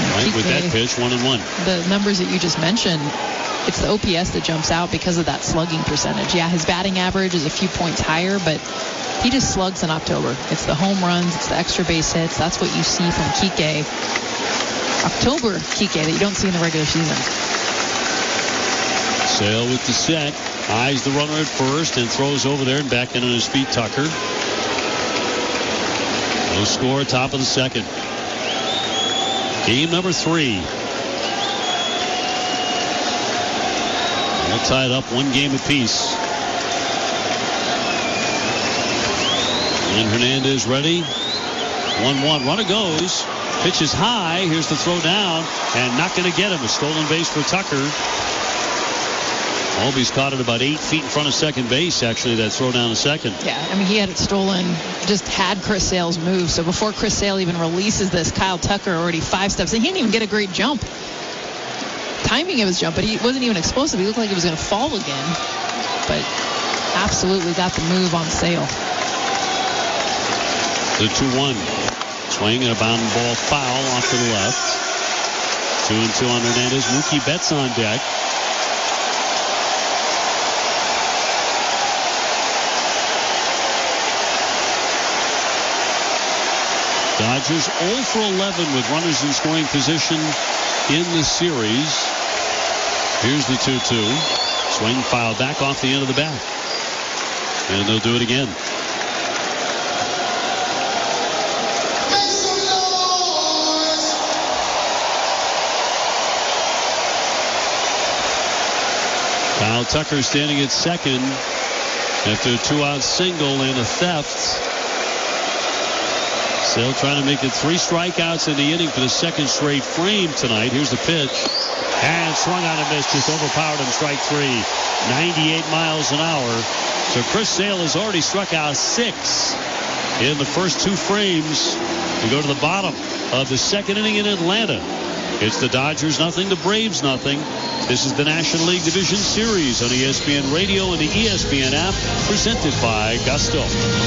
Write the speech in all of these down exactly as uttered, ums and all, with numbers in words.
Right, with that pitch, one and one. The numbers that you just mentioned, it's the O P S that jumps out because of that slugging percentage. Yeah, his batting average is a few points higher, but he just slugs in October. It's the home runs, it's the extra base hits. That's what you see from Kike. October Kike that you don't see in the regular season. Sale with the set. Eyes the runner at first and throws over there and back in on his feet, Tucker. No score, top of the second. Game number three. All tied up, one game apiece. And Hernandez ready. one one. Runner goes. Pitch is high. Here's the throw down. And not going to get him. A stolen base for Tucker. Albies caught it about eight feet in front of second base, actually, that throw down to second. Yeah, I mean, he had it stolen, just had Chris Sale's move. So before Chris Sale even releases this, Kyle Tucker already five steps. And he didn't even get a great jump. Timing of his jump, but he wasn't even explosive. He looked like he was going to fall again. But absolutely got the move on Sale. The two one. Swing and a bound ball foul off to the left. Two and two on Hernandez. Mookie Betts on deck. Dodgers oh for eleven with runners in scoring position in the series. Here's the two two. Swing foul back off the end of the bat. And they'll do it again. Kyle Tucker standing at second after a two-out single and a theft. Sale trying to make it three strikeouts in the inning for the second straight frame tonight. Here's the pitch. And swung on and missed. Just overpowered him. Strike three. ninety-eight miles an hour. So Chris Sale has already struck out six in the first two frames to go to the bottom of the second inning in Atlanta. It's the Dodgers nothing, the Braves nothing. This is the National League Division Series on E S P N Radio and the E S P N app, presented by Gusto.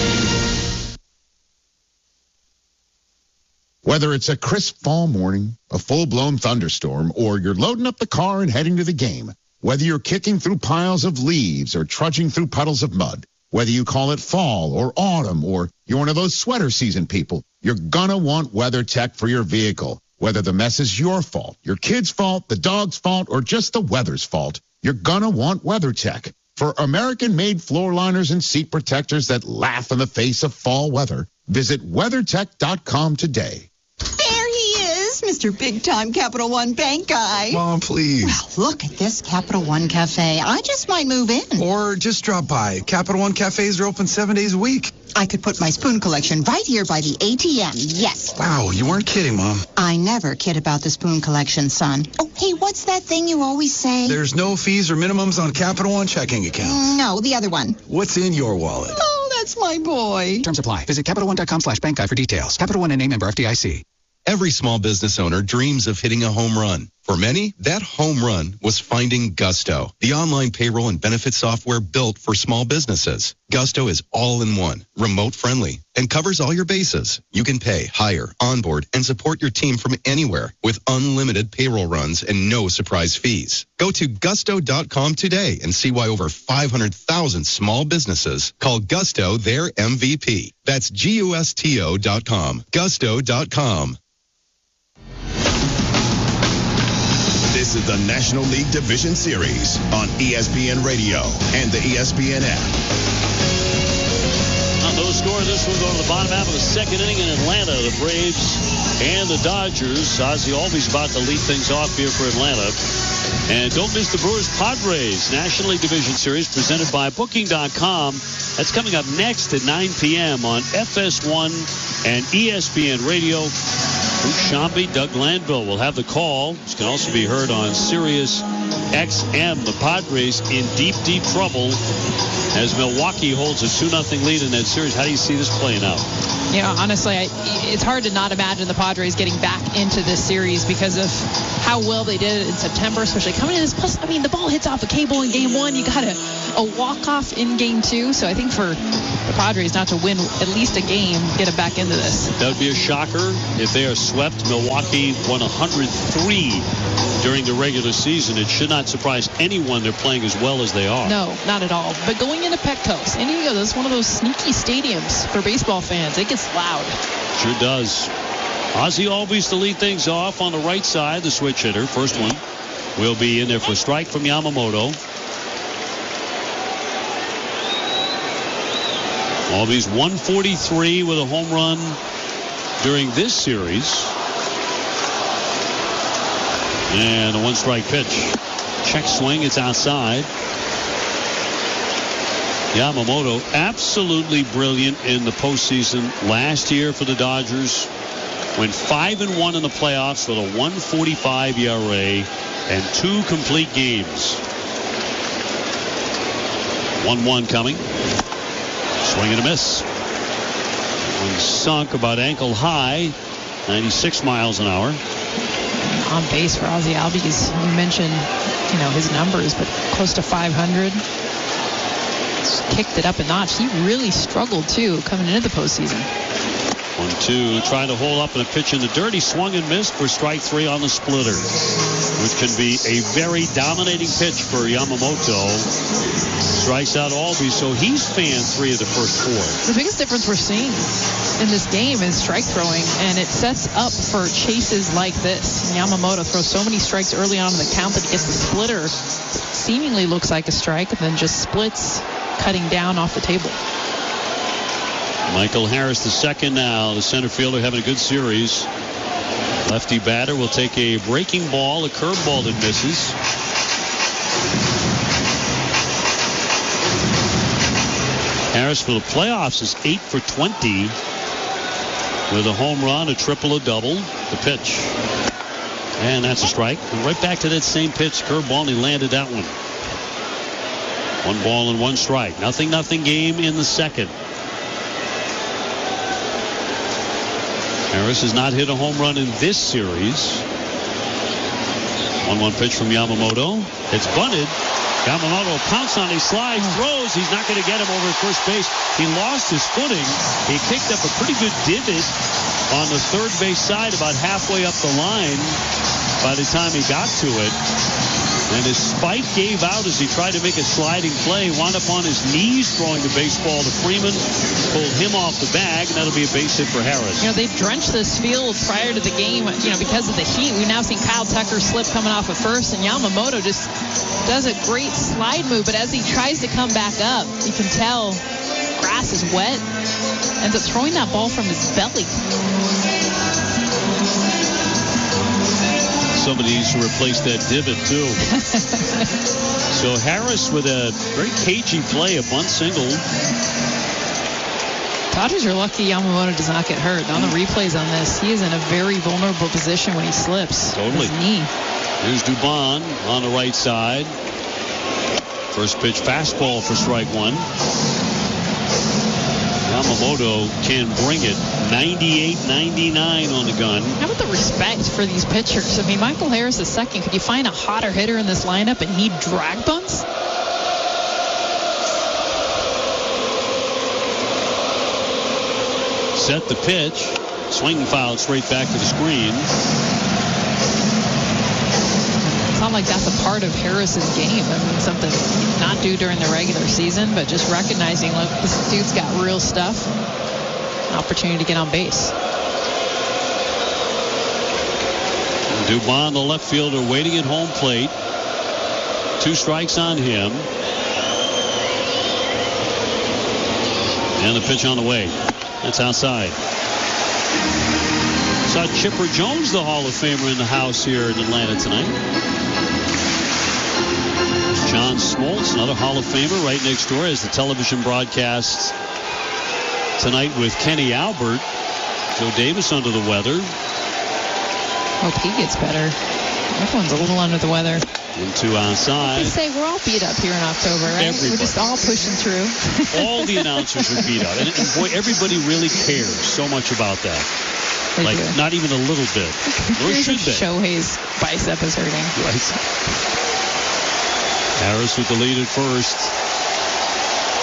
Whether it's a crisp fall morning, a full-blown thunderstorm, or you're loading up the car and heading to the game, whether you're kicking through piles of leaves or trudging through puddles of mud, whether you call it fall or autumn or you're one of those sweater season people, you're gonna want WeatherTech for your vehicle. Whether the mess is your fault, your kid's fault, the dog's fault, or just the weather's fault, you're gonna want WeatherTech. For American-made floor liners and seat protectors that laugh in the face of fall weather, visit WeatherTech dot com today. There he is, Mister Big-Time Capital One Bank guy. Mom, please. Well, look at this Capital One Cafe. I just might move in. Or just drop by. Capital One Cafes are open seven days a week. I could put my spoon collection right here by the A T M, yes. Wow, you weren't kidding, Mom. I never kid about the spoon collection, son. Oh, hey, what's that thing you always say? There's no fees or minimums on Capital One checking accounts. No, the other one. What's in your wallet? Oh, that's my boy. Terms apply. Visit Capital One dot com slash bank guide for details. Capital One and name member F D I C. Every small business owner dreams of hitting a home run. For many, that home run was finding Gusto, the online payroll and benefit software built for small businesses. Gusto is all-in-one, remote-friendly, and covers all your bases. You can pay, hire, onboard, and support your team from anywhere with unlimited payroll runs and no surprise fees. Go to gusto dot com today and see why over five hundred thousand small businesses call Gusto their M V P. That's G U S T O dot com. Gusto dot com. This is the National League Division Series on E S P N Radio and the E S P N app. On those scores, this will go to the bottom half of the second inning in Atlanta. The Braves and the Dodgers. Ozzie Albies about to lead things off here for Atlanta. And don't miss the Brewers Padres National League Division Series presented by Booking dot com. That's coming up next at nine p.m. on F S one and E S P N Radio. Luke Shambi, Doug Glanville will have the call. This can also be heard on Sirius X M. The Padres in deep, deep trouble as Milwaukee holds a two nothing lead in that series. How do you see this playing out? You know, honestly, I, it's hard to not imagine the Padres getting back into this series because of how well they did it in September, especially coming in this. Plus, I mean, the ball hits off a cable in game one. You got to a walk-off in game two. So I think for the Padres not to win at least a game, get it back into this. That would be a shocker if they are swept. Milwaukee won one hundred three during the regular season. It should not surprise anyone they're playing as well as they are. No, not at all. But going into Petco, San Diego, that's one of those sneaky stadiums for baseball fans. It gets loud. Sure does. Ozzie Albies to lead things off on the right side, the switch hitter. First one will be in there for a strike from Yamamoto. Albies one forty-three with a home run during this series. And a one-strike pitch. Check swing, it's outside. Yamamoto absolutely brilliant in the postseason last year for the Dodgers. Went five and one in the playoffs with a one forty-five E R A and two complete games. one one coming. Swing and a miss. One sunk about ankle high, ninety-six miles an hour. On base for Ozzie Albies. You mentioned, you know, his numbers, but close to five hundred. It's kicked it up a notch. He really struggled, too, coming into the postseason. one two, trying to hold up in a pitch in the dirt. He swung and missed for strike three on the splitter, which can be a very dominating pitch for Yamamoto. Strikes out Albies, so he's fanned three of the first four. The biggest difference we're seeing in this game is strike throwing, and it sets up for chases like this. Yamamoto throws so many strikes early on in the count that he gets the splitter. Seemingly looks like a strike, and then just splits, cutting down off the table. Michael Harris, the second now. The center fielder having a good series. Lefty batter will take a breaking ball, a curveball that misses. Harris for the playoffs is eight for twenty with a home run, a triple, a double. The pitch. And that's a strike. And right back to that same pitch. Curveball, and he landed that one. One ball and one strike. Nothing, nothing game in the second. Harris has not hit a home run in this series. one one pitch from Yamamoto. It's bunted. Yamamoto pounced on, he slides, throws. He's not going to get him over at first base. He lost his footing. He kicked up a pretty good divot on the third base side about halfway up the line by the time he got to it. And his spike gave out as he tried to make a sliding play. Wound up on his knees throwing the baseball to Freeman. Pulled him off the bag, and that'll be a base hit for Harris. You know, they drenched this field prior to the game, you know, because of the heat. We've now seen Kyle Tucker slip coming off at first, and Yamamoto just does a great slide move. But as he tries to come back up, you can tell grass is wet. Ends up throwing that ball from his belly. Somebody needs to replace that divot, too. So Harris with a very cagey play, a bunt single. Dodgers are lucky Yamamoto does not get hurt. On the replays on this, he is in a very vulnerable position when he slips. Totally. His knee. Here's Dubon on the right side. First pitch fastball for strike one. Yamamoto can bring it. ninety-eight ninety-nine on the gun. How about the respect for these pitchers? I mean, Michael Harris is second. Could you find a hotter hitter in this lineup and he drag bunts? Set the pitch. Swing foul straight back to the screen. It's not like that's a part of Harris's game. I mean, something he did not do during the regular season, but just recognizing, look, this dude's got real stuff. An opportunity to get on base. Dubon, the left fielder, waiting at home plate. Two strikes on him. And the pitch on the way. That's outside. Saw Chipper Jones, the Hall of Famer, in the house here in Atlanta tonight. John Smoltz, another Hall of Famer, right next door, as the television broadcast tonight with Kenny Albert. Joe Davis under the weather. Hope he gets better. Everyone's a little under the weather. One two outside. They say we're all beat up here in October, right? Everybody. We're just all pushing through. All the announcers are beat up. And, and boy, everybody really cares so much about that. They like, do. not even a little bit. Or should they? Shohei's bicep is hurting. Right. Harris with the lead at first.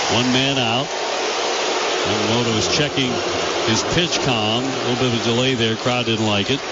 One man out. Yamamoto is checking his pitch comm. A little bit of a delay there. Crowd didn't like it.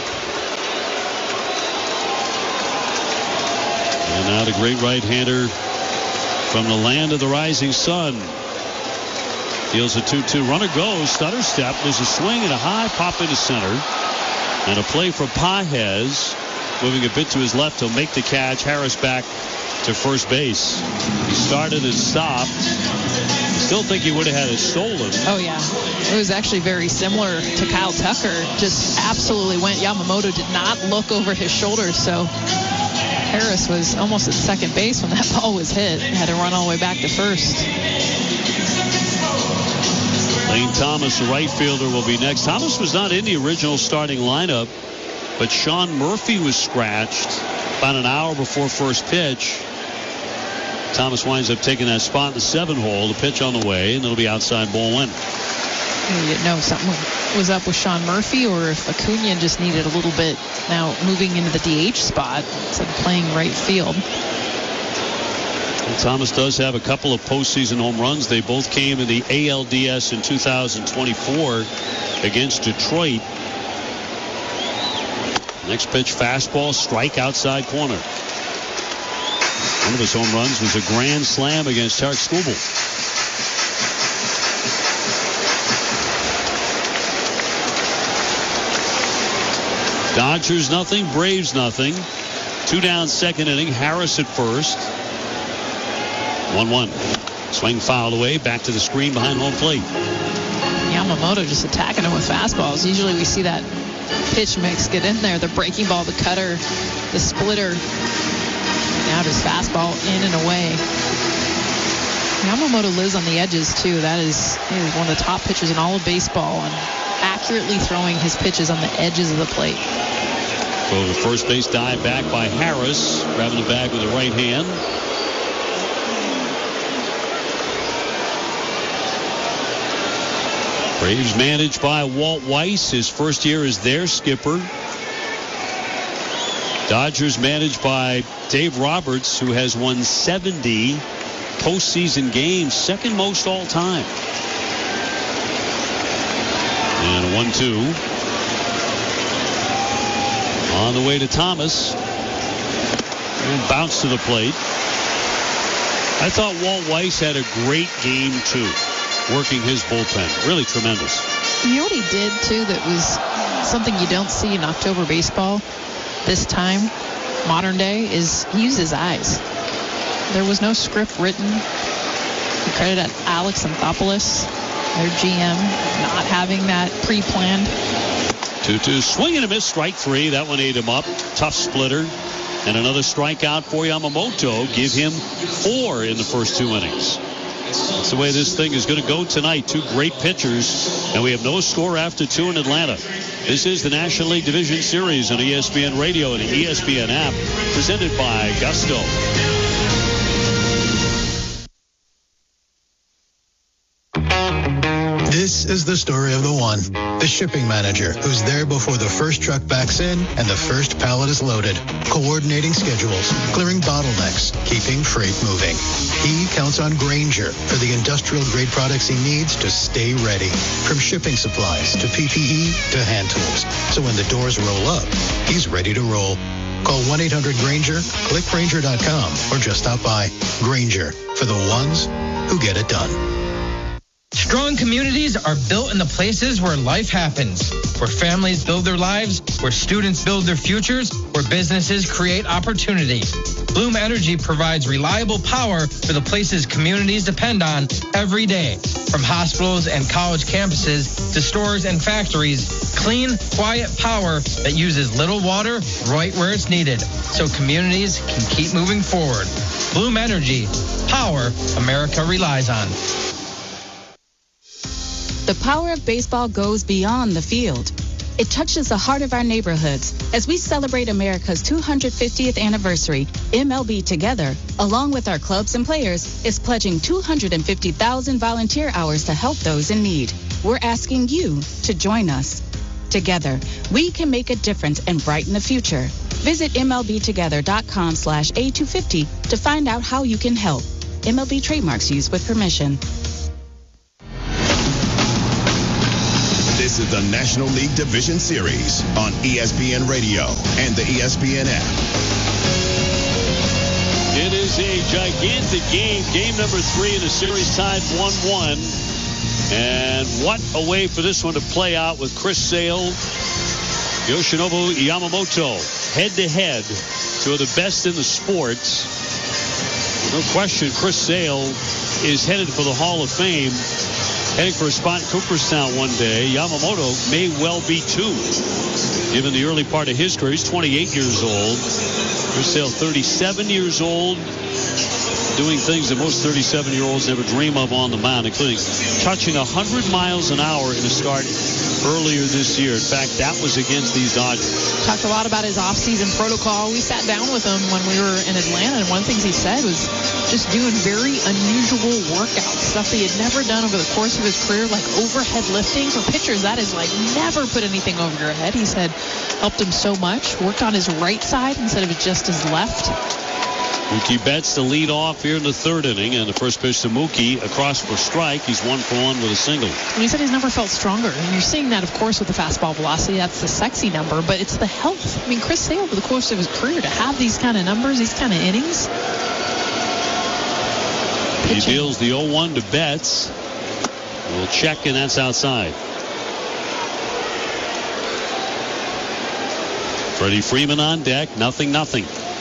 And now the great right-hander from the land of the rising sun. Deals a two two. Runner goes. Stutter step. There's a swing and a high pop into center. And a play for Pages. Moving a bit to his left. He'll make the catch. Harris back to first base. He started and stopped. Still think he would have had it stolen. Oh, yeah. It was actually very similar to Kyle Tucker. Just absolutely went. Yamamoto did not look over his shoulder, so Harris was almost at second base when that ball was hit. He had to run all the way back to first. Lane Thomas, the right fielder, will be next. Thomas was not in the original starting lineup, but Sean Murphy was scratched about an hour before first pitch. Thomas winds up taking that spot in the seven hole. The pitch on the way, and it'll be outside ball one. You didn't know if something was up with Sean Murphy or if Acuna just needed a little bit now moving into the D H spot instead of playing right field. And Thomas does have a couple of postseason home runs. They both came in the A L D S in two thousand twenty-four against Detroit. Next pitch, fastball, strike outside corner. One of his home runs was a grand slam against Tarik Skubal. Dodgers nothing, Braves nothing. Two down second inning. Harris at first. one one. Swing fouled away. Back to the screen behind home plate. Yamamoto just attacking him with fastballs. Usually we see that pitch mix get in there. The breaking ball, the cutter, the splitter. Now just fastball in and away. Yamamoto lives on the edges, too. That is, he is one of the top pitchers in all of baseball and accurately throwing his pitches on the edges of the plate. So the first base dive back by Harris, grabbing the bag with the right hand. Braves managed by Walt Weiss. His first year as their skipper. Dodgers managed by Dave Roberts, who has won seventy postseason games, second most all time. And a one two. On the way to Thomas. And bounce to the plate. I thought Walt Weiss had a great game, too, working his bullpen. Really tremendous. You know what he did, too, that was something you don't see in October baseball this time, modern day, is he used his eyes. There was no script written. He credited Alex Anthopoulos, their G M, not having that pre-planned. two two, swing and a miss, strike three. That one ate him up. Tough splitter. And another strikeout for Yamamoto. Give him four in the first two innings. That's the way this thing is going to go tonight. Two great pitchers, and we have no score after two in Atlanta. This is the National League Division Series on E S P N Radio and the E S P N app, presented by Gusto. This is the story of the one, the shipping manager, who's there before the first truck backs in and the first pallet is loaded, coordinating schedules, clearing bottlenecks, keeping freight moving. He counts on Grainger for the industrial-grade products he needs to stay ready, from shipping supplies to P P E to hand tools. So when the doors roll up, he's ready to roll. Call one eight hundred Grainger, click Grainger dot com, or just stop by. Grainger, for the ones who get it done. Strong communities are built in the places where life happens, where families build their lives, where students build their futures, where businesses create opportunity. Bloom Energy provides reliable power for the places communities depend on every day. From hospitals and college campuses to stores and factories, clean, quiet power that uses little water right where it's needed, so communities can keep moving forward. Bloom Energy, power America relies on. The power of baseball goes beyond the field. It touches the heart of our neighborhoods. As we celebrate America's two hundred fiftieth anniversary, M L B Together, along with our clubs and players, is pledging two hundred fifty thousand volunteer hours to help those in need. We're asking you to join us. Together, we can make a difference and brighten the future. Visit M L B together dot com slash A two fifty to find out how you can help. M L B trademarks used with permission. This is the National League Division Series on E S P N Radio and the E S P N app. It is a gigantic game. Game number three in the series tied one one. And what a way for this one to play out with Chris Sale, Yoshinobu Yamamoto, head-to-head, two of the best in the sport. No question, Chris Sale is headed for the Hall of Fame, heading for a spot in Cooperstown one day. Yamamoto may well be too, given the early part of his career. He's twenty-eight years old. Chris Sale, thirty-seven years old, doing things that most thirty-seven-year-olds never dream of on the mound, including touching one hundred miles an hour in a start earlier this year. In fact, that was against these Dodgers. Talked a lot about his off-season protocol. We sat down with him when we were in Atlanta, and one of the things he said was just doing very unusual workouts, stuff that he had never done over the course of his career, like overhead lifting. For pitchers, that is like never put anything over your head. He said helped him so much. Worked on his right side instead of just his left. Mookie Betts to lead off here in the third inning, and the first pitch to Mookie across for strike. He's one for one with a single. And he said he's never felt stronger, and you're seeing that, of course, with the fastball velocity. That's the sexy number, but it's the health. I mean, Chris Sale, over the course of his career, to have these kind of numbers, these kind of innings. He deals the oh one to Betts. We'll check, and that's outside. Freddie Freeman on deck. Nothing, nothing.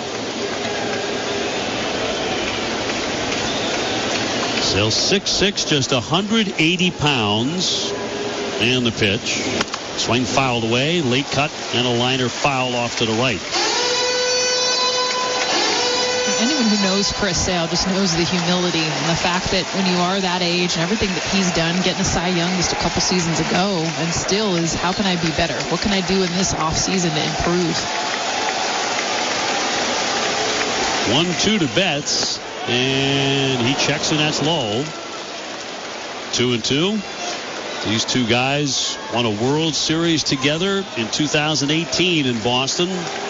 Sale six six, just one hundred eighty pounds. And the pitch. Swing fouled away. Late cut and a liner foul off to the right. Anyone who knows Chris Sale just knows the humility and the fact that when you are that age and everything that he's done, getting a Cy Young just a couple seasons ago, and still is, how can I be better? What can I do in this offseason to improve? one two to Betts. And he checks, and that's low. Two and two. These two guys won a World Series together in two thousand eighteen in Boston.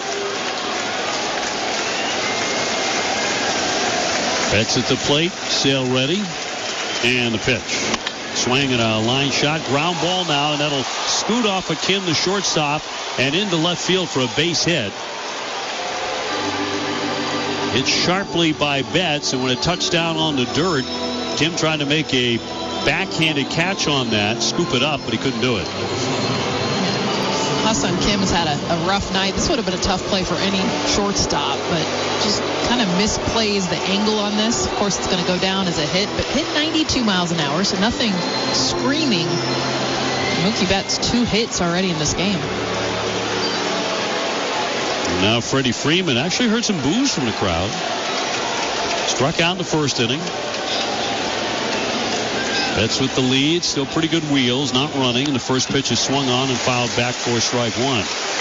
Betts at the plate. Sale ready. And the pitch. Swing and a line shot. Ground ball now, and that'll scoot off of Kim, the shortstop, and into left field for a base hit. Hit sharply by Betts, and when it touched down on the dirt, Kim tried to make a backhanded catch on that, scoop it up, but he couldn't do it. Ha-Seong Kim has had a, a rough night. This would have been a tough play for any shortstop, but just kind of misplays the angle on this. Of course, it's going to go down as a hit, but hit ninety-two miles an hour, so nothing screaming. Mookie Betts, two hits already in this game. Now Freddie Freeman actually heard some boos from the crowd. Struck out in the first inning. Betts with the lead. Still pretty good wheels. Not running. And the first pitch is swung on and fouled back for strike one.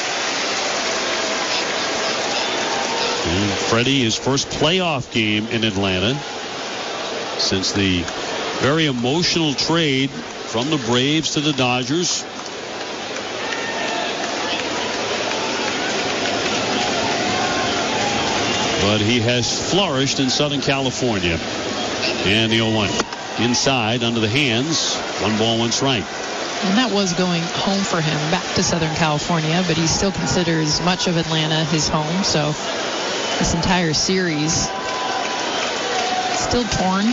And Freddie, his first playoff game in Atlanta since the very emotional trade from the Braves to the Dodgers. But he has flourished in Southern California. And the oh one. Inside, under the hands. One ball, one strike. And that was going home for him, back to Southern California, but he still considers much of Atlanta his home. So this entire series, still torn.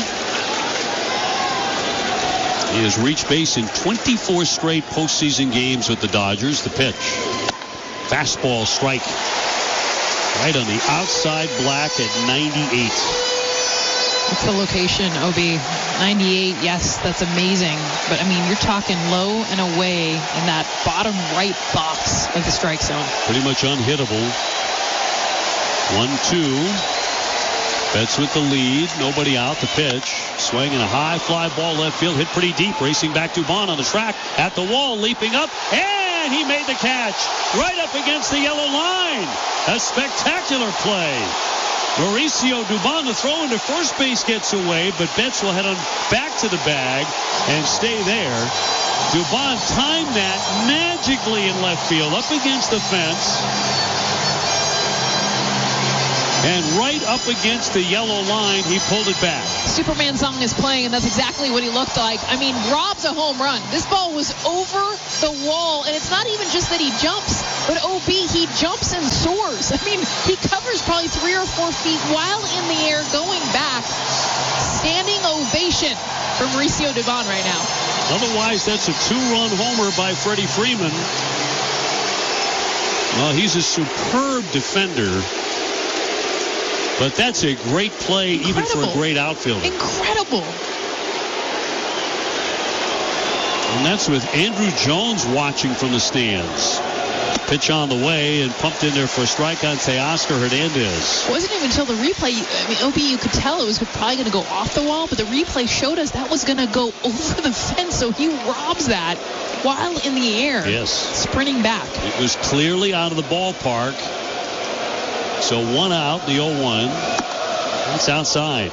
He has reached base in twenty-four straight postseason games with the Dodgers. The pitch. Fastball strike. Right on the outside black at ninety-eight. What's the location, O B? ninety-eight, yes, that's amazing. But, I mean, you're talking low and away in that bottom right box of the strike zone. Pretty much unhittable. one two. Betts with the lead. Nobody out. The pitch. Swinging a high fly ball left field. Hit pretty deep. Racing back Dubon on the track. At the wall. Leaping up. And he made the catch. Right up against the yellow line. A spectacular play. Mauricio Dubon, the throw into first base, gets away, but Betts will head on back to the bag and stay there. Dubon timed that magically in left field, up against the fence. And right up against the yellow line. He pulled it back. Superman song is playing, and that's exactly what he looked like. I mean, robs a home run. This ball was over the wall, and it's not even just that he jumps, but O B, he jumps and soars. I mean, he covers probably three or four feet while in the air going back. Standing ovation for Mauricio Dubon right now. Otherwise, that's a two-run homer by Freddie Freeman. Well, he's a superb defender. But that's a great play, Incredible. even for a great outfielder. Incredible. And that's with Andrew Jones watching from the stands. Pitch on the way and pumped in there for a strike on Teoscar Hernandez. It wasn't even until the replay. I mean, O B, you could tell it was probably going to go off the wall, but the replay showed us that was going to go over the fence, so he robs that while in the air. Yes. Sprinting back. It was clearly out of the ballpark. So one out, the oh one. That's outside.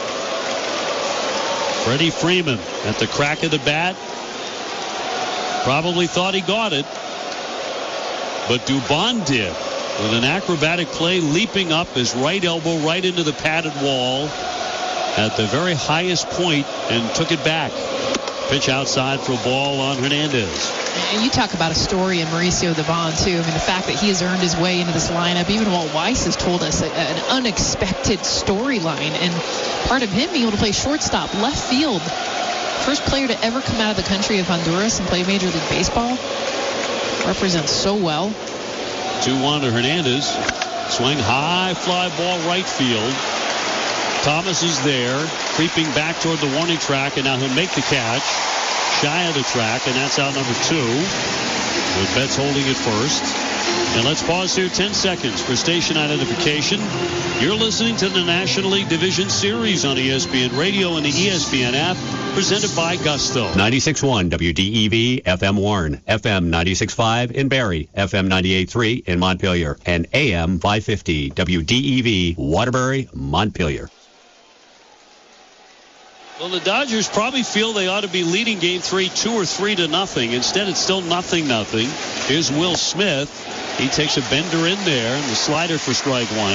Freddie Freeman at the crack of the bat. Probably thought he got it. But Dubon did with an acrobatic play, leaping up his right elbow right into the padded wall at the very highest point and took it back. Pitch outside for a ball on Hernandez. And you talk about a story in Mauricio Dubon, too. I mean, the fact that he has earned his way into this lineup, even Walt Weiss has told us a, an unexpected storyline. And part of him being able to play shortstop, left field. First player to ever come out of the country of Honduras and play Major League Baseball. Represents so well. two one to Hernandez. Swing high, fly ball right field. Thomas is there, creeping back toward the warning track, and now he'll make the catch. Shy of the track, and that's out number two. With Betts holding it first. And let's pause here ten seconds for station identification. You're listening to the National League Division Series on E S P N Radio and the E S P N app, presented by Gusto. ninety-six point one W D E V F M Warren, F M ninety-six point five in Barrie, F M ninety-eight point three in Montpelier, and A M five fifty W D E V Waterbury, Montpelier. Well, the Dodgers probably feel they ought to be leading game three, two or three to nothing. Instead, it's still nothing, nothing. Here's Will Smith. He takes a bender in there, and the slider for strike one.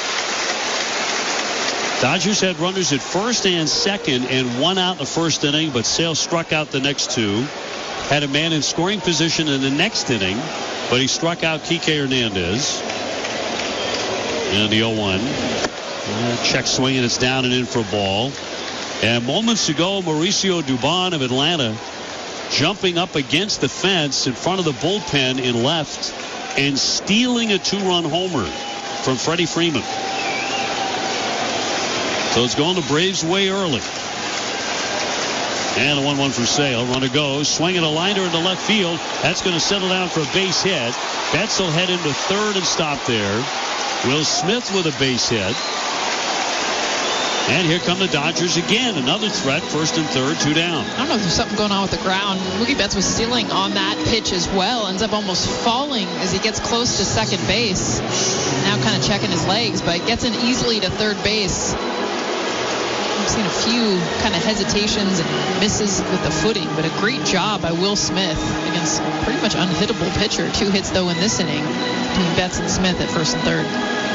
Dodgers had runners at first and second and one out in the first inning, but Sale struck out the next two. Had a man in scoring position in the next inning, but he struck out Kike Hernandez. And the oh one. Uh, check swing, and it's down and in for a ball. And moments ago, Mauricio Dubon of Atlanta jumping up against the fence in front of the bullpen in left and stealing a two-run homer from Freddie Freeman. So it's going the Braves' way early. And a one one for Sale. Runner goes. Swinging a liner into left field. That's going to settle down for a base hit. Betts will head into third and stop there. Will Smith with a base hit. And here come the Dodgers again. Another threat, first and third, two down. I don't know if there's something going on with the ground. Mookie Betts was stealing on that pitch as well. Ends up almost falling as he gets close to second base. Now kind of checking his legs, but gets in easily to third base. I've seen a few kind of hesitations and misses with the footing, but a great job by Will Smith against a pretty much unhittable pitcher. Two hits, though, in this inning between Betts and Smith at first and third.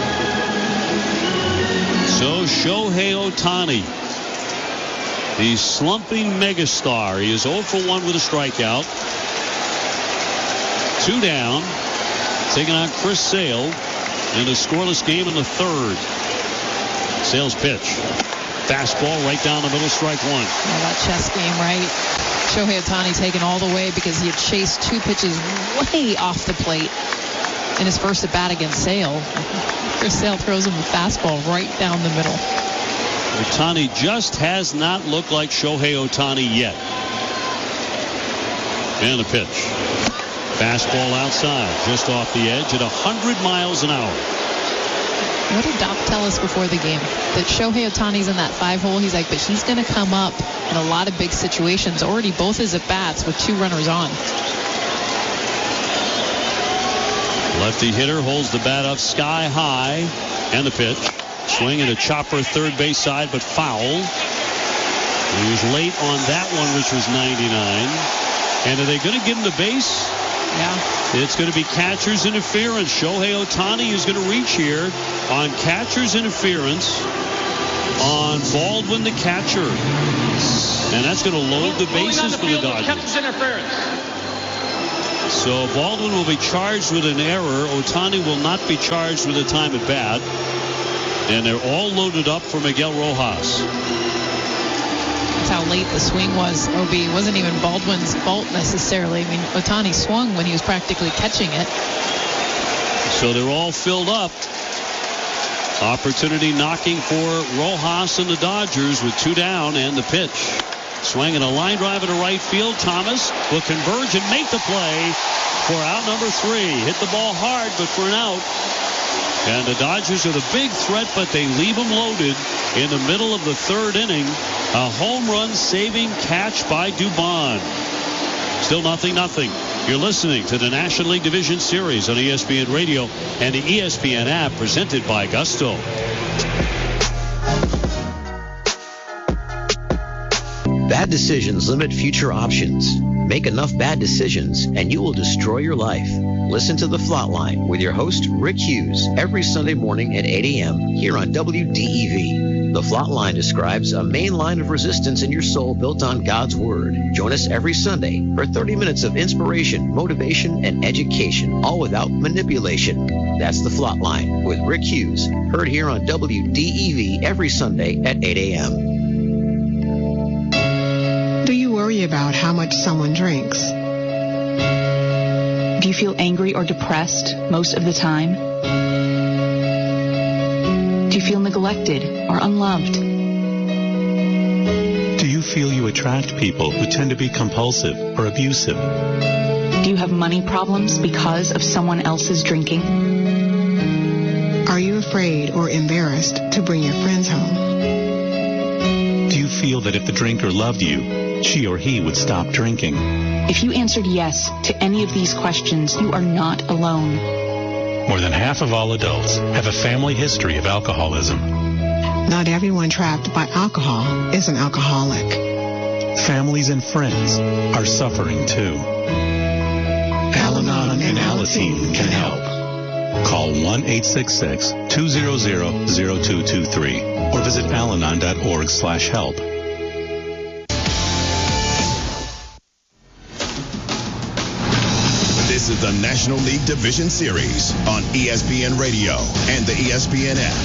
So Shohei Ohtani, the slumping megastar. He is oh for one with a strikeout. Two down. Taking on Chris Sale in a scoreless game in the third. Sale's pitch. Fastball right down the middle, strike one. Oh, that chess game, right? Shohei Ohtani taken all the way because he had chased two pitches way off the plate in his first at bat against Sale. Chris Sale throws him a fastball right down the middle. Ohtani just has not looked like Shohei Ohtani yet. And the pitch. Fastball outside, just off the edge at one hundred miles an hour. What did Doc tell us before the game? That Shohei Ohtani's in that five hole. He's like, but he's going to come up in a lot of big situations. Already both his at-bats with two runners on. Lefty hitter holds the bat up sky high. And the pitch. Swing and a chopper third base side, but foul. He was late on that one, which was ninety-nine. And are they going to give him the base? Yeah. It's going to be catcher's interference. Shohei Ohtani is going to reach here on catcher's interference on Baldwin, the catcher. And that's going to load the bases for the Dodgers. Catcher's interference. So Baldwin will be charged with an error. Ohtani will not be charged with a time at bat. And they're all loaded up for Miguel Rojas. That's how late the swing was, O B. It wasn't even Baldwin's fault necessarily. I mean, Ohtani swung when he was practically catching it. So they're all filled up. Opportunity knocking for Rojas and the Dodgers with two down and the pitch. Swinging a line drive into right field. Thomas will converge and make the play for out number three. Hit the ball hard, but for an out. And the Dodgers are the big threat, but they leave them loaded in the middle of the third inning. A home run saving catch by Dubon. Still nothing, nothing. You're listening to the National League Division Series on E S P N Radio and the E S P N app, presented by Gusto. Bad decisions limit future options. Make enough bad decisions and you will destroy your life. Listen to The Flatline with your host, Rick Hughes, every Sunday morning at eight a.m. here on W D E V. The Flatline describes a main line of resistance in your soul built on God's Word. Join us every Sunday for thirty minutes of inspiration, motivation, and education, all without manipulation. That's The Flatline with Rick Hughes, heard here on W D E V every Sunday at eight a.m. Do you worry about how much someone drinks? Do you feel angry or depressed most of the time? Do you feel neglected or unloved? Do you feel you attract people who tend to be compulsive or abusive? Do you have money problems because of someone else's drinking? Are you afraid or embarrassed to bring your friends home? Do you feel that if the drinker loved you, she or he would stop drinking? If you answered yes to any of these questions, you are not alone. More than half of all adults have a family history of alcoholism. Not everyone trapped by alcohol is an alcoholic. Families and friends are suffering too. Al-Anon and Alateen can help. Call one eight six six, two hundred, zero two two three or visit alanon dot org slash help. This is the National League Division Series on E S P N Radio and the E S P N app.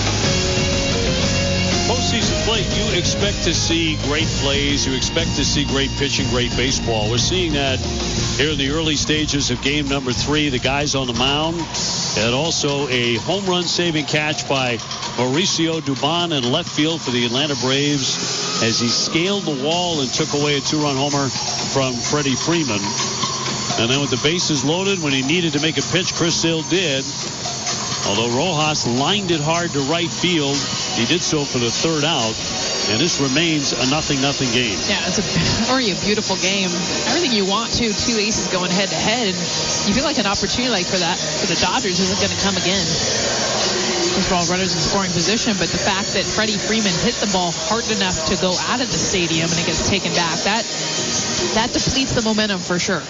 Postseason play, you expect to see great plays. You expect to see great pitching, great baseball. We're seeing that here in the early stages of game number three. The guys on the mound, and also a home run saving catch by Mauricio Dubon in left field for the Atlanta Braves as he scaled the wall and took away a two-run homer from Freddie Freeman. And then with the bases loaded, when he needed to make a pitch, Chris Sale did. Although Rojas lined it hard to right field, he did so for the third out. And this remains a nothing-nothing game. Yeah, it's a, already a beautiful game. Everything you want to, two aces going head-to-head. And you feel like an opportunity like for that for the Dodgers isn't going to come again. First of all, runners in scoring position, but the fact that Freddie Freeman hit the ball hard enough to go out of the stadium and it gets taken back, that that depletes the momentum for sure.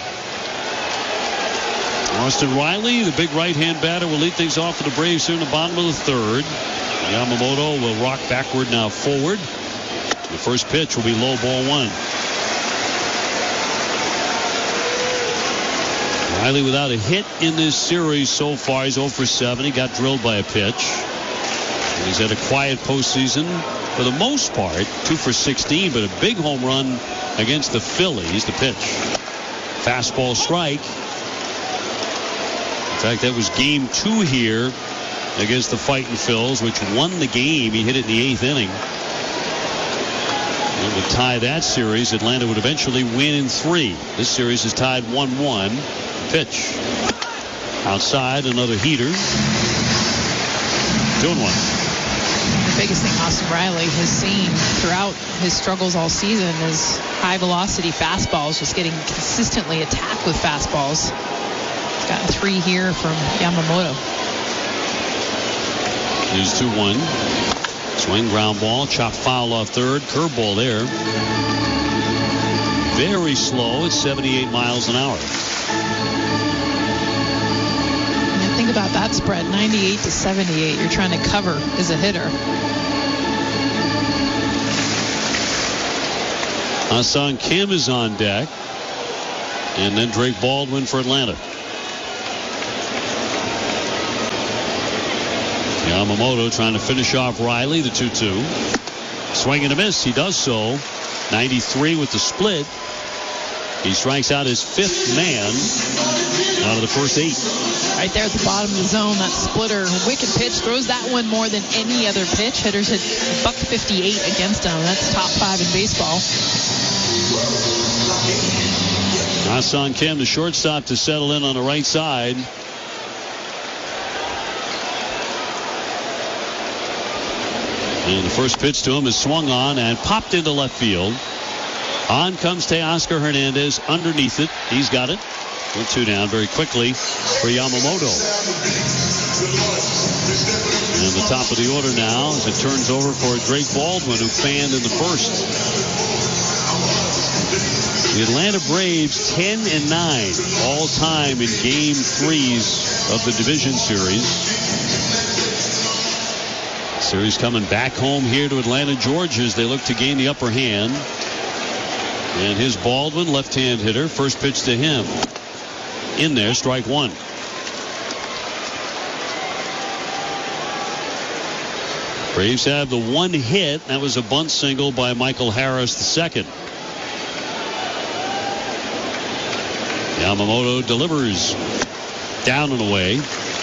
Austin Riley, the big right-hand batter, will lead things off for the Braves here in the bottom of the third. Yamamoto will rock backward, now forward. The first pitch will be low, ball one. Riley without a hit in this series so far. He's oh for seven. He got drilled by a pitch. And he's had a quiet postseason for the most part. two for sixteen, but a big home run against the Phillies. The pitch. Fastball strike. In fact, that was game two here against the Fightin' Phils, which won the game. He hit it in the eighth inning. It would tie that series. Atlanta would eventually win in three. This series is tied one one. Pitch. Outside, another heater. two and one. The biggest thing Austin Riley has seen throughout his struggles all season is high-velocity fastballs, just getting consistently attacked with fastballs. He's gotten three here from Yamamoto. Here's two one. Swing, ground ball, chop foul off third. Curveball there. Very slow at seventy-eight miles an hour. Think about that spread, ninety-eight to seventy-eight. You're trying to cover as a hitter. Ha-Seong Kim is on deck. And then Drake Baldwin for Atlanta. Yamamoto trying to finish off Riley, the two two. Swing and a miss. He does so. ninety-three with the split. He strikes out his fifth man out of the first eight. Right there at the bottom of the zone, that splitter. Wicked pitch. Throws that one more than any other pitch. Hitters hit buck fifty-eight against him. That's top five in baseball. Ha-Seong Kim, the shortstop, to settle in on the right side. And the first pitch to him is swung on and popped into left field. On comes Teoscar Hernandez underneath it. He's got it. One, two down very quickly for Yamamoto. And the top of the order now as it turns over for Drake Baldwin, who fanned in the first. The Atlanta Braves ten and nine all time in game threes of the division series. Series coming back home here to Atlanta, Georgia, as they look to gain the upper hand. And his Baldwin, left-hand hitter, first pitch to him. In there, strike one. Braves have the one hit. That was a bunt single by Michael Harris the second. Yamamoto delivers down and away.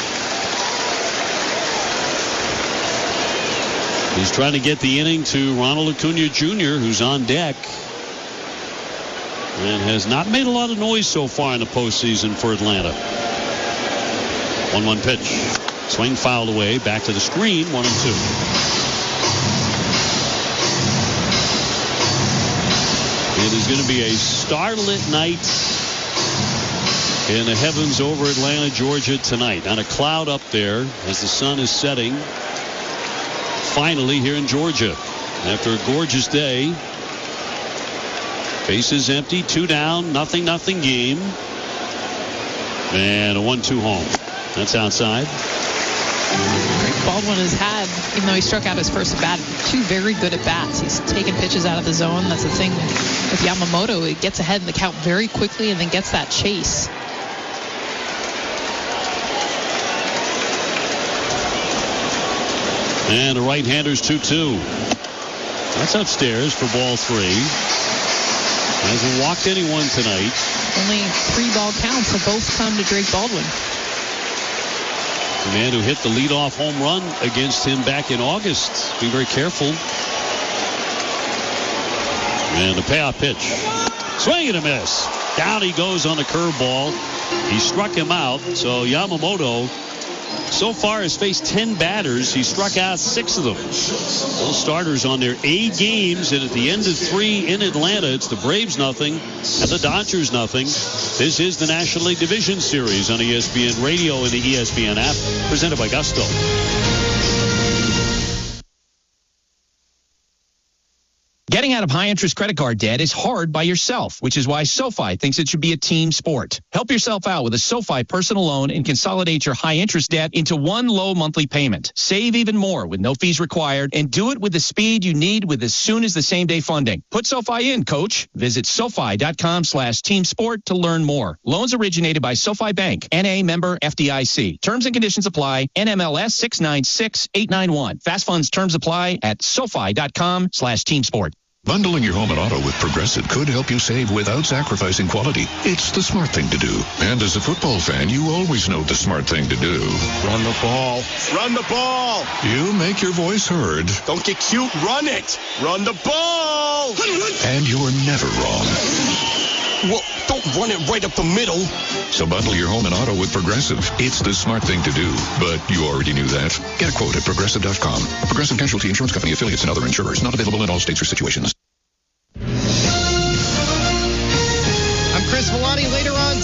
He's trying to get the inning to Ronald Acuna Junior, who's on deck and has not made a lot of noise so far in the postseason for Atlanta. one one pitch. Swing fouled away. Back to the screen. One and two. It is going to be a starlit night in the heavens over Atlanta, Georgia tonight. On a cloud up there as the sun is setting. Finally here in Georgia. After a gorgeous day. Bases empty, two down, nothing, nothing game. And a one two home. That's outside. Drake Baldwin has had, even though he struck out his first at bat, two very good at bats. He's taken pitches out of the zone. That's the thing with Yamamoto. He gets ahead in the count very quickly and then gets that chase. And the right-hander's two two. That's upstairs for ball three. Hasn't walked anyone tonight. Only three ball counts have both come to Drake Baldwin. The man who hit the leadoff home run against him back in August. Be very careful. And the payoff pitch. Swing and a miss. Down he goes on the curveball. He struck him out. So Yamamoto so far has faced ten batters. He struck out six of them. Those starters on their A games, and at the end of three in Atlanta, it's the Braves nothing and the Dodgers nothing. This is the National League Division Series on E S P N Radio and the E S P N app, presented by Gusto. Getting out of high-interest credit card debt is hard by yourself, which is why SoFi thinks it should be a team sport. Help yourself out with a SoFi personal loan and consolidate your high-interest debt into one low monthly payment. Save even more with no fees required, and do it with the speed you need with as soon as the same-day funding. Put SoFi in, coach. Visit SoFi.com slash team sport to learn more. Loans originated by SoFi Bank, N A member F D I C. Terms and conditions apply. N M L S six nine six eight nine one. Fast funds terms apply at SoFi.com slash team sport. Bundling your home and auto with Progressive could help you save without sacrificing quality. It's the smart thing to do. And as a football fan, you always know the smart thing to do. Run the ball. Run the ball. You make your voice heard. Don't get cute. Run it. Run the ball. And you're never wrong. Well, don't run it right up the middle. So bundle your home and auto with Progressive. It's the smart thing to do. But you already knew that. Get a quote at Progressive dot com. Progressive Casualty Insurance Company, affiliates, and other insurers. Not available in all states or situations. I'm Chris Villani. Later on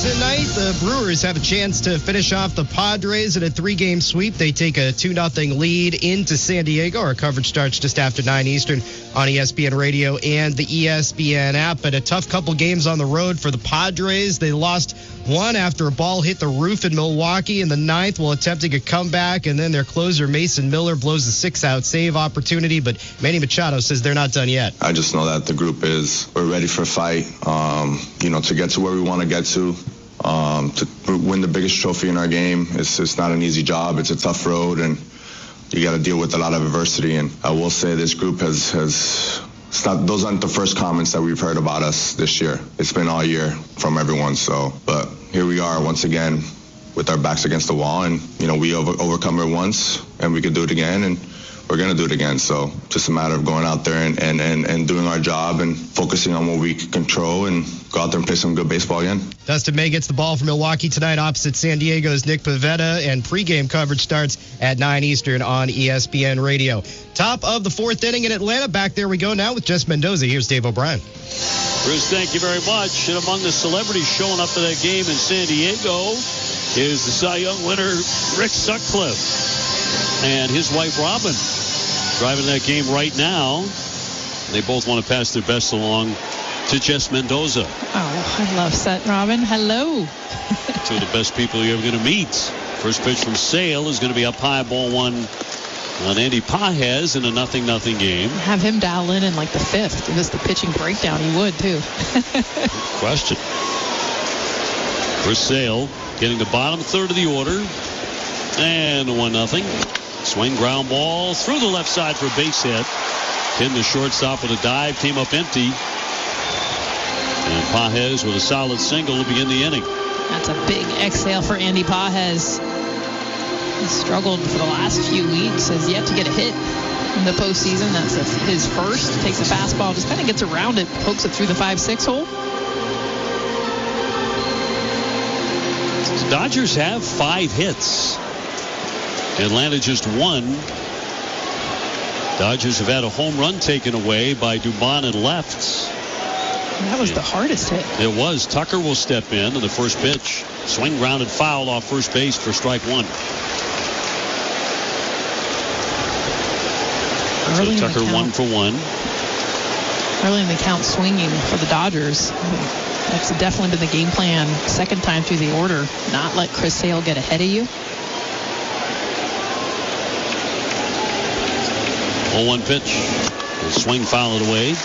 tonight, the Brewers have a chance to finish off the Padres in a three-game sweep. They take a two nothing lead into San Diego. Our coverage starts just after nine Eastern on E S P N Radio and the E S P N app. But a tough couple games on the road for the Padres. They lost one after a ball hit the roof in Milwaukee in the ninth while attempting a comeback, and then their closer Mason Miller blows a six-out save opportunity. But Manny Machado says they're not done yet. I just know that the group is we're ready for a fight. Um, you know, to get to where we want to get to. Um, to win the biggest trophy in our game, it's, it's not an easy job. It's a tough road, and you got to deal with a lot of adversity. And I will say this group has, has it's not, those aren't the first comments that we've heard about us this year. It's been all year from everyone. So, but here we are once again with our backs against the wall, and, you know, we over, overcome it once, and we could do it again, and we're going to do it again. So just a matter of going out there and, and, and, and doing our job and focusing on what we can control and go out there and play some good baseball again. Dustin May gets the ball from Milwaukee tonight opposite San Diego's Nick Pivetta, and pregame coverage starts at nine Eastern on E S P N Radio. Top of the fourth inning in Atlanta. Back there we go now with Jess Mendoza. Here's Dave O'Brien. Bruce, thank you very much. And among the celebrities showing up to that game in San Diego is the Cy Young winner, Rick Sutcliffe, and his wife, Robin, driving that game right now. They both want to pass their best along to Jess Mendoza. Oh, I love Sut, Robin. Hello. Two of the best people you're ever going to meet. First pitch from Sale is going to be up high, ball one on Andy Pages in a nothing nothing game. Have him dial in in like the fifth. Give us the pitching breakdown. He would, too. Question. For Sale, getting the bottom third of the order. And one nothing. Swing, ground ball through the left side for a base hit. Pinned the shortstop with a dive, came up empty. And Pages with a solid single to begin the inning. That's a big exhale for Andy Pages. He struggled for the last few weeks, has yet to get a hit in the postseason. That's a, his first. Takes a fastball, just kind of gets around it, pokes it through the five six hole. The Dodgers have five hits. Atlanta just one. Dodgers have had a home run taken away by Dubon and left. That was the hardest hit. It was. Tucker will step in on the first pitch. Swing grounded foul off first base for strike one. Early so Tucker one for one. Early in the count swinging for the Dodgers. That's definitely been the game plan. Second time through the order. Not let Chris Sale get ahead of you. oh one pitch. The swing fouled away.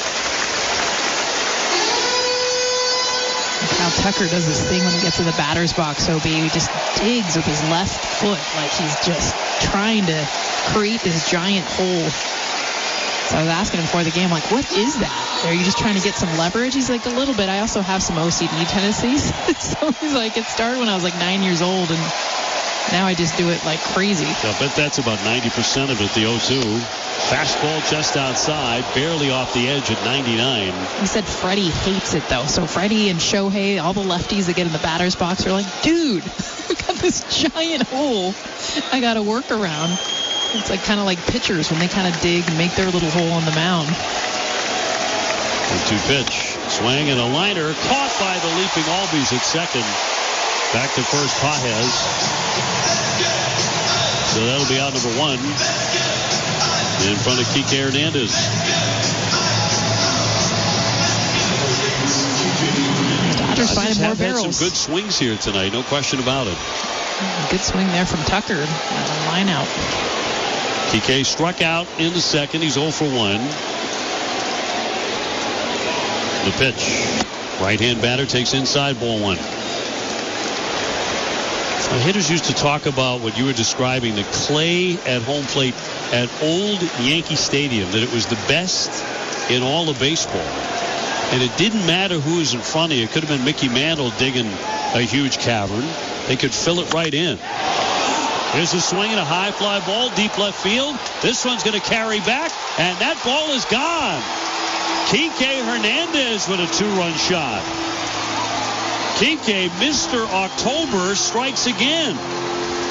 How Tucker does this thing when he gets to the batter's box, O B. He just digs with his left foot like he's just trying to create this giant hole. So I was asking him before the game, like, what is that? Are you just trying to get some leverage? He's like, a little bit. I also have some O C D tendencies. So he's like, it started when I was like nine years old, and now I just do it like crazy. I bet that's about ninety percent of it, the oh two. Fastball just outside, barely off the edge at ninety-nine. He said Freddie hates it, though. So Freddie and Shohei, all the lefties that get in the batter's box are like, dude, we got this giant hole I got to work around. It's like kind of like pitchers when they kind of dig and make their little hole on the mound. one two pitch. Swing and a liner caught by the leaping Albies at second. Back to first, Pages. So that'll be out number one in front of Kike Hernandez. Dodgers finding more barrels. Had some good swings here tonight, no question about it. Good swing there from Tucker. Uh, line out. Kike struck out in the second. He's oh for one. The pitch. Right-hand batter takes inside, ball one. The hitters used to talk about what you were describing, the clay at home plate at old Yankee Stadium, that it was the best in all of baseball. And it didn't matter who was in front of you. It could have been Mickey Mantle digging a huge cavern. They could fill it right in. Here's a swing and a high fly ball, deep left field. This one's going to carry back, and that ball is gone. Kike Hernandez with a two-run shot. Kike, Mister October, strikes again.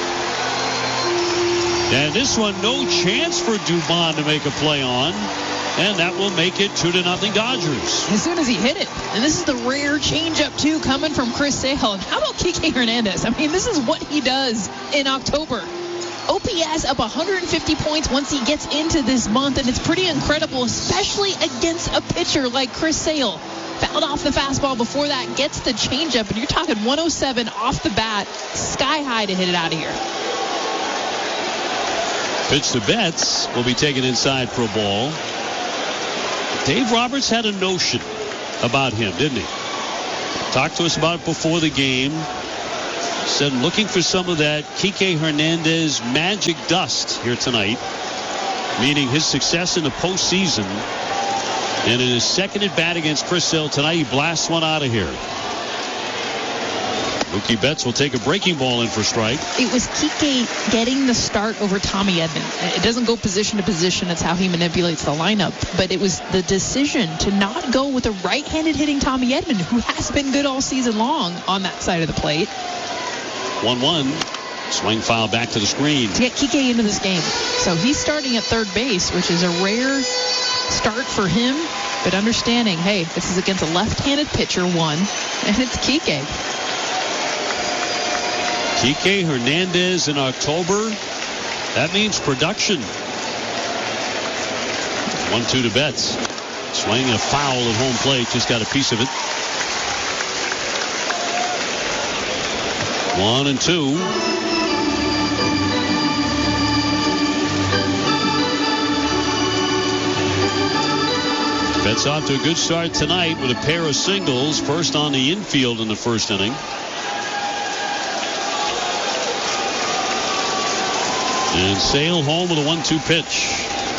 And this one, no chance for Dubon to make a play on. And that will make it two to nothing Dodgers. As soon as he hit it. And this is the rare changeup, too, coming from Chris Sale. And how about Kike Hernandez? I mean, this is what he does in October. O P S up one hundred fifty points once he gets into this month, and it's pretty incredible, especially against a pitcher like Chris Sale. Fouled off the fastball before that, gets the changeup, and you're talking one oh seven off the bat, sky high to hit it out of here. Pitch to Betts will be taken inside for a ball. Dave Roberts had a notion about him, didn't he? Talked to us about it before the game. Said looking for some of that Kike Hernandez magic dust here tonight, meaning his success in the postseason. And in his second at bat against Chris Sale tonight, he blasts one out of here. Mookie Betts will take a breaking ball in for strike. It was Kike getting the start over Tommy Edman. It doesn't go position to position. It's how he manipulates the lineup. But it was the decision to not go with a right-handed hitting Tommy Edman, who has been good all season long on that side of the plate. one one. Swing foul back to the screen. To get Kike into this game. So he's starting at third base, which is a rare start for him. But understanding, hey, this is against a left-handed pitcher, one, and it's Kike. Kike Hernandez in October. That means production. one two to Betts. Swing and a foul at home plate. Just got a piece of it. One and two. Betts off to a good start tonight with a pair of singles. First on the infield in the first inning. And Sale home with a one two pitch.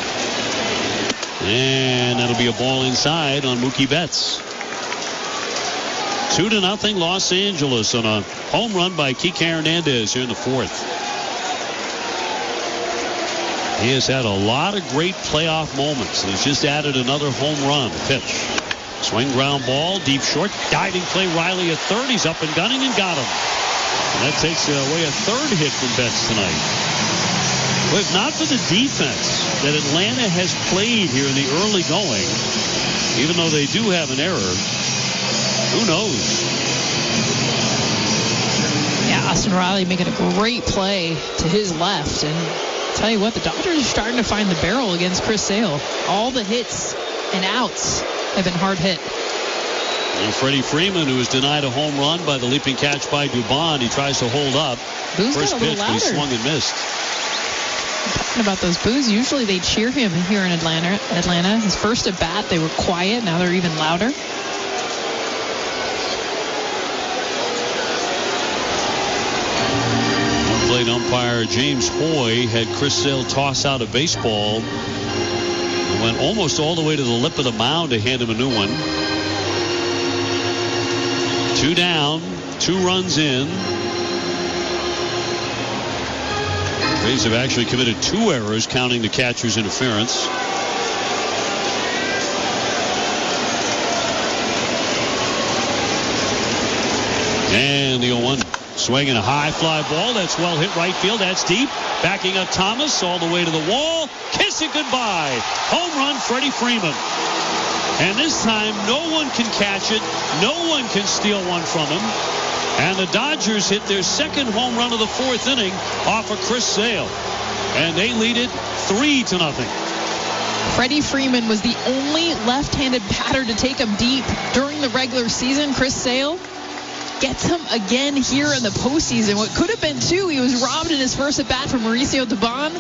And that'll be a ball inside on Mookie Betts. Two to nothing Los Angeles on a home run by Kike Hernandez here in the fourth. He has had a lot of great playoff moments. He's just added another home run. Pitch. Swing ground ball. Deep short. Diving play. Riley at third. He's up and gunning and got him. And that takes away a third hit from Betts tonight. But if not for the defense that Atlanta has played here in the early going, even though they do have an error, who knows? Yeah, Austin Riley making a great play to his left. And I'll tell you what, the Dodgers are starting to find the barrel against Chris Sale. All the hits and outs have been hard hit. And Freddie Freeman, who was denied a home run by the leaping catch by Dubon, he tries to hold up. Boone's First got a little pitch, but he louder. swung and missed. Talking about those boos, usually they cheer him here in Atlanta. Atlanta, his first at bat, they were quiet. Now they're even louder. Plate umpire James Hoy had Chris Sale toss out a baseball. And went almost all the way to the lip of the mound to hand him a new one. Two down, two runs in. Rays have actually committed two errors, counting the catcher's interference. And the oh one. Swinging a high fly ball. That's well hit right field. That's deep. Backing up Thomas all the way to the wall. Kiss it goodbye. Home run, Freddie Freeman. And this time, no one can catch it. No one can steal one from him. And the Dodgers hit their second home run of the fourth inning off of Chris Sale. And they lead it three to nothing. Freddie Freeman was the only left-handed batter to take him deep during the regular season. Chris Sale gets him again here in the postseason. What could have been two. He was robbed in his first at-bat from Mauricio Dubon.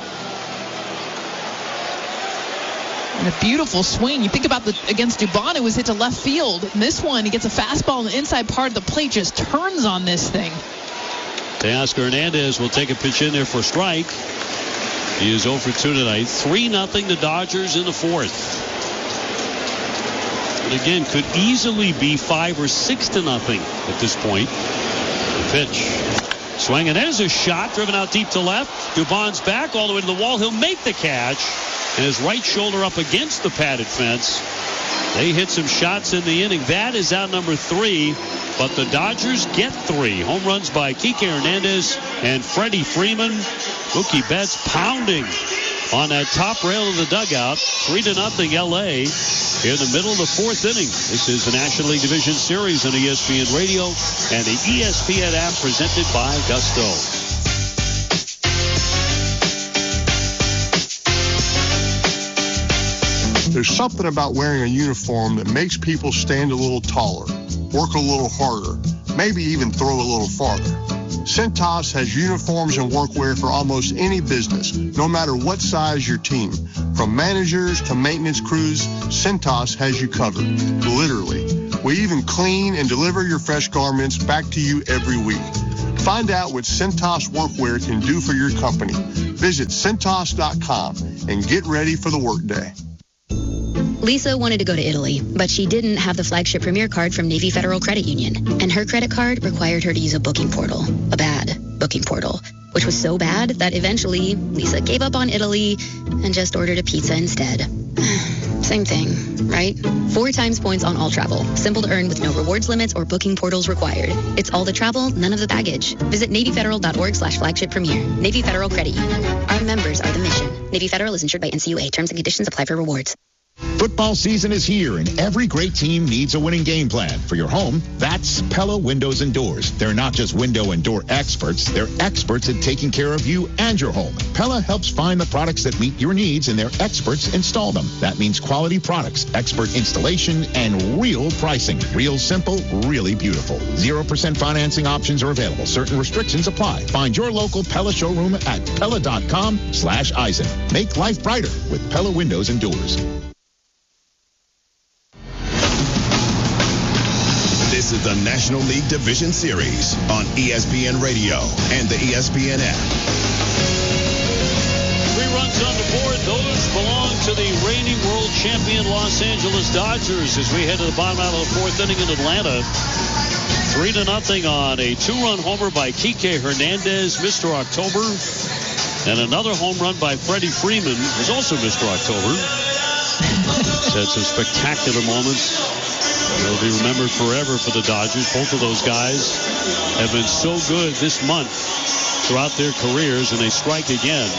And a beautiful swing. You think about the against Dubon, it was hit to left field. And this one, he gets a fastball in the inside part of the plate, just turns on this thing. Teoscar Hernandez will take a pitch in there for a strike. He is oh for two tonight. three nothing the Dodgers in the fourth. And again, could easily be five or six to nothing at this point. The pitch. Swing, and there's a shot driven out deep to left. Dubon's back all the way to the wall. He'll make the catch. And his right shoulder up against the padded fence. They hit some shots in the inning. That is out number three. But the Dodgers get three. Home runs by Kike Hernandez and Freddie Freeman. Mookie Betts pounding on that top rail of the dugout. Three to nothing L A in the middle of the fourth inning. This is the National League Division Series on E S P N Radio and the E S P N app presented by Gusto. There's something about wearing a uniform that makes people stand a little taller, work a little harder, maybe even throw a little farther. Cintas has uniforms and workwear for almost any business, no matter what size your team. From managers to maintenance crews, Cintas has you covered, literally. We even clean and deliver your fresh garments back to you every week. Find out what Cintas workwear can do for your company. Visit Cintas dot com and get ready for the workday. Lisa wanted to go to Italy, but she didn't have the flagship Premier card from Navy Federal Credit Union, and her credit card required her to use a booking portal, a bad booking portal, which was so bad that eventually Lisa gave up on Italy and just ordered a pizza instead. Same thing, right? Four times points on all travel. Simple to earn with no rewards limits or booking portals required. It's all the travel, none of the baggage. Visit Navy Federal dot org slash flagship premier. Navy Federal Credit Union. Our members are the mission. Navy Federal is insured by N C U A. Terms and conditions apply for rewards. Football season is here, and every great team needs a winning game plan. For your home, that's Pella Windows and Doors. They're not just window and door experts. They're experts at taking care of you and your home. Pella helps find the products that meet your needs, and their experts install them. That means quality products, expert installation, and real pricing. Real simple, really beautiful. zero percent financing options are available. Certain restrictions apply. Find your local Pella showroom at Pella dot com slash Eisen. Make life brighter with Pella Windows and Doors. This is the National League Division Series on E S P N Radio and the E S P N app. Three runs on the board. Those belong to the reigning world champion Los Angeles Dodgers as we head to the bottom out of the fourth inning in Atlanta. Three to nothing on a two-run homer by Kike Hernandez, Mister October. And another home run by Freddie Freeman, who's also Mister October. He's had some spectacular moments. They'll be remembered forever for the Dodgers. Both of those guys have been so good this month throughout their careers, and they strike again.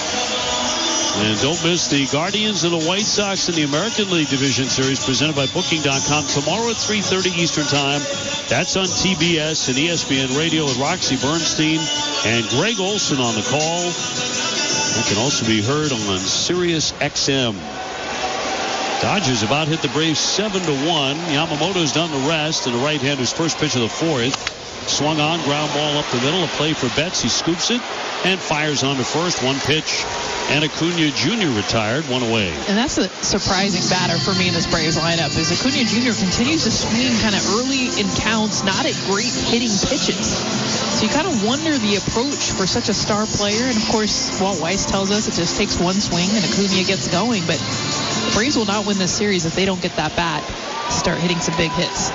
And don't miss the Guardians and the White Sox in the American League Division Series presented by Booking dot com tomorrow at three thirty Eastern Time. That's on T B S and E S P N Radio with Roxy Bernstein and Greg Olson on the call. It can also be heard on Sirius X M. Dodgers about hit the Braves seven to one. Yamamoto's done the rest, and the right-hander's first pitch of the fourth. Swung on, ground ball up the middle. A play for Betts. He scoops it and fires on to first. One pitch, and Acuna Junior retired, one away. And that's a surprising batter for me in this Braves lineup, is Acuna Junior continues to swing kind of early in counts, not at great hitting pitches. So you kind of wonder the approach for such a star player. And, of course, Walt Weiss tells us it just takes one swing and Acuna gets going. But the Braves will not win this series if they don't get that bat to start hitting some big hits.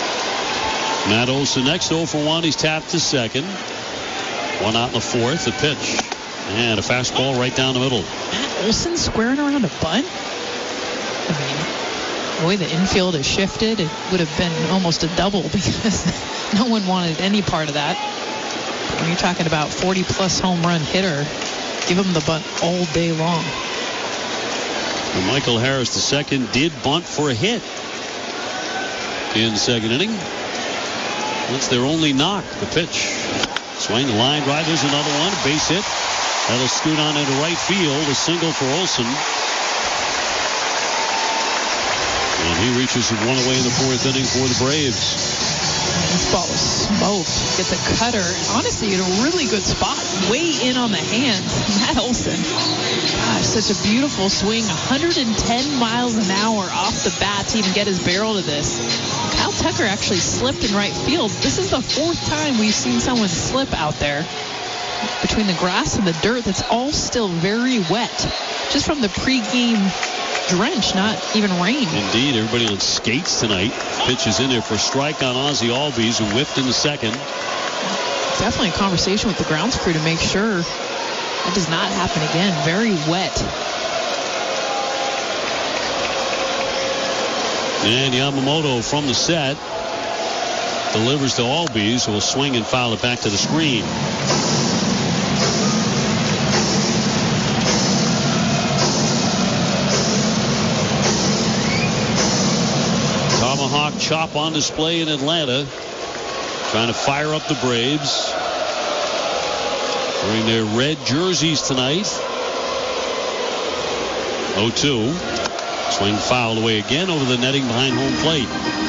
Matt Olson next, oh for one. He's tapped to second. One out in the fourth. The pitch. And a fastball right down the middle. Matt Olson squaring around a bunt? I mean, the way the infield has shifted, it would have been almost a double because no one wanted any part of that. When you're talking about forty-plus home run hitter, give him the bunt all day long. And Michael Harris, the second, did bunt for a hit in the second inning. That's their only knock. The pitch. Swing, line drive. There's another one. Base hit. That'll scoot on into right field. A single for Olson. And he reaches one away in the fourth inning for the Braves. This ball was smoked. Gets a cutter. Honestly, in a really good spot. Way in on the hands. Matt Olson. Gosh, such a beautiful swing. one hundred ten miles an hour off the bat to even get his barrel to this. Kyle Tucker actually slipped in right field. This is the fourth time we've seen someone slip out there. Between the grass and the dirt, that's all still very wet. Just from the pregame drench, not even rain. Indeed, everybody on skates tonight. Pitch is in there for a strike on Ozzie Albies, who whiffed in the second. Definitely a conversation with the grounds crew to make sure that does not happen again. Very wet. And Yamamoto from the set delivers to Albies, who will swing and foul it back to the screen. chop on display in Atlanta. Trying to fire up the Braves. Wearing their red jerseys tonight. oh two. Swing fouled away again over the netting behind home plate.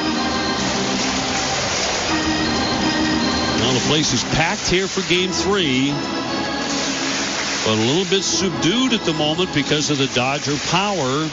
Now the place is packed here for game three. But a little bit subdued at the moment because of the Dodger power.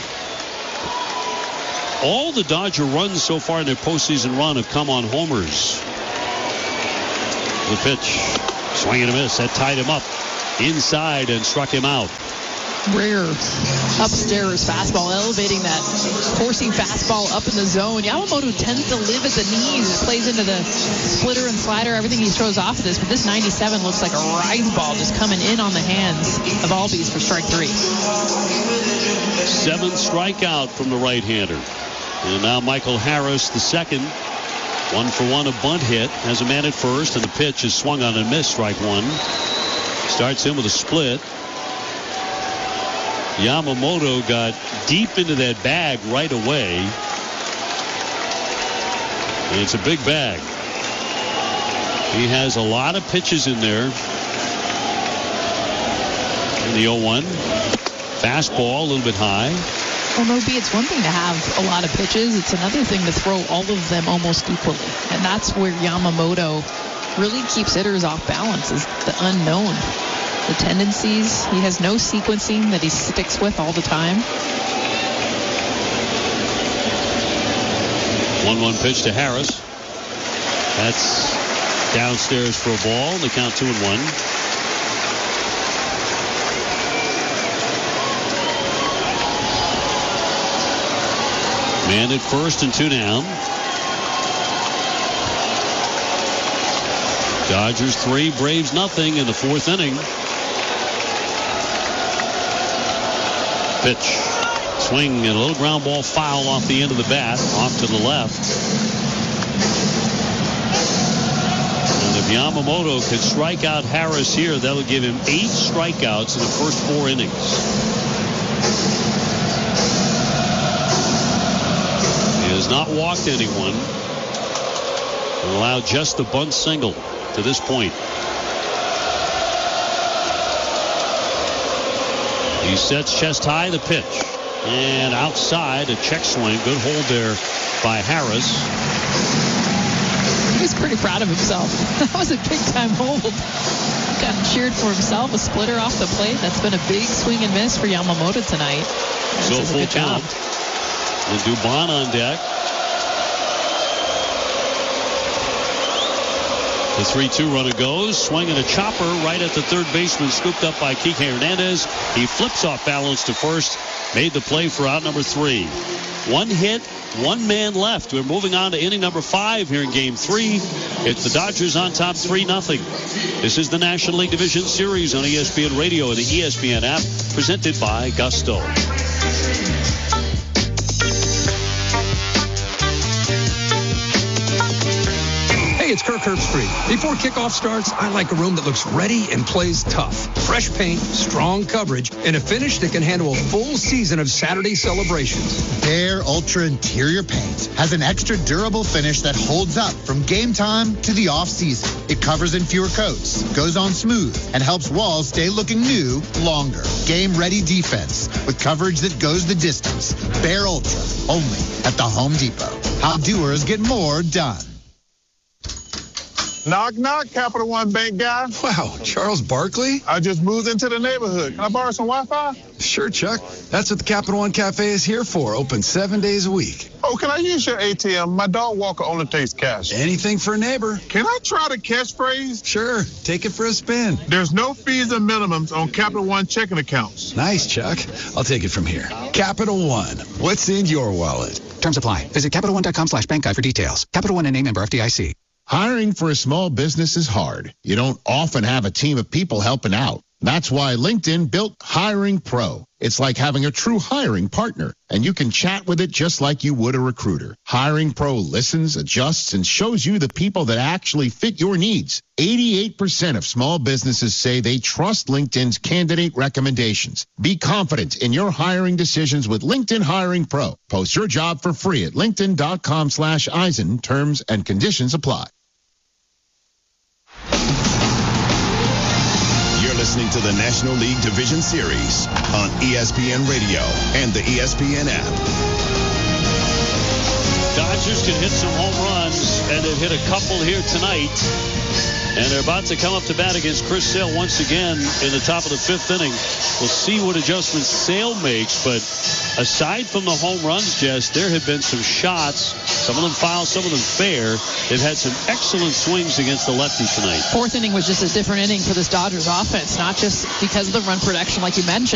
All the Dodger runs so far in their postseason run have come on homers. The pitch. Swing and a miss. That tied him up inside and struck him out. Rare upstairs fastball, elevating that coursing fastball up in the zone. Yamamoto tends to live at the knees. It plays into the splitter and slider, everything he throws off of this. But this ninety-seven looks like a rise ball just coming in on the hands of Albies for strike three. Seventh strikeout from the right-hander. And now Michael Harris, the second. One for one, a bunt hit. Has a man at first, and the pitch is swung on and missed, strike one. Starts in with a split. Yamamoto got deep into that bag right away. And it's a big bag. He has a lot of pitches in there. In the oh one. Fastball, a little bit high. Well, Moby, it's one thing to have a lot of pitches. It's another thing to throw all of them almost equally. And that's where Yamamoto really keeps hitters off balance, is the unknown. The tendencies. He has no sequencing that he sticks with all the time. one one pitch to Harris. That's downstairs for a ball. The count two and one. Man at first and two down. Dodgers three, Braves nothing in the fourth inning. Pitch. Swing and a little ground ball foul off the end of the bat, off to the left. And if Yamamoto could strike out Harris here, that'll give him eight strikeouts in the first four innings. He has not walked anyone. And allowed just the bunt single to this point. He sets chest high, the pitch. And outside, a check swing. Good hold there by Harris. He was pretty proud of himself. That was a big-time hold. Got cheered for himself. A splitter off the plate. That's been a big swing and miss for Yamamoto tonight. So full count. And Dubon on deck. The three two runner goes. Swing and a chopper right at the third baseman. Scooped up by Kike Hernandez. He flips off balance to first. Made the play for out number three. One hit, one man left. We're moving on to inning number five here in game three. It's the Dodgers on top three nothing. This is the National League Division Series on E S P N Radio and the E S P N app, presented by Gusto. It's Kirk Herbstreit. Before kickoff starts, I like a room that looks ready and plays tough. Fresh paint, strong coverage, and a finish that can handle a full season of Saturday celebrations. Behr Ultra Interior Paint has an extra durable finish that holds up from game time to the off-season. It covers in fewer coats, goes on smooth, and helps walls stay looking new longer. Game-ready defense with coverage that goes the distance. Behr Ultra, only at the Home Depot. How doers get more done. Knock, knock, Capital One Bank guy. Wow, Charles Barkley? I just moved into the neighborhood. Can I borrow some Wi-Fi? Sure, Chuck. That's what the Capital One Cafe is here for. Open seven days a week. Oh, can I use your A T M? My dog walker only takes cash. Anything for a neighbor. Can I try the catchphrase? Sure. Take it for a spin. There's no fees or minimums on Capital One checking accounts. Nice, Chuck. I'll take it from here. Capital One. What's in your wallet? Terms apply. Visit Capital One dot com slash bank guide for details. Capital One and name member F D I C. Hiring for a small business is hard. You don't often have a team of people helping out. That's why LinkedIn built Hiring Pro. It's like having a true hiring partner, and you can chat with it just like you would a recruiter. Hiring Pro listens, adjusts, and shows you the people that actually fit your needs. eighty-eight percent of small businesses say they trust LinkedIn's candidate recommendations. Be confident in your hiring decisions with LinkedIn Hiring Pro. Post your job for free at linkedin.com slash Eisen. Terms and conditions apply. You're listening to the National League Division Series on E S P N Radio and the E S P N app. Dodgers can hit some home runs, and they've hit a couple here tonight. And they're about to come up to bat against Chris Sale once again in the top of the fifth inning. We'll see what adjustments Sale makes, but aside from the home runs, Jess, there have been some shots, some of them foul, some of them fair. They've had some excellent swings against the lefty tonight. Fourth inning was just a different inning for this Dodgers offense, not just because of the run production like you mentioned.